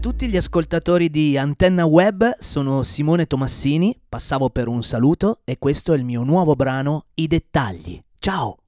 tutti gli ascoltatori di Antenna Web, sono Simone Tomassini, passavo per un saluto e questo è il mio nuovo brano I dettagli. Ciao!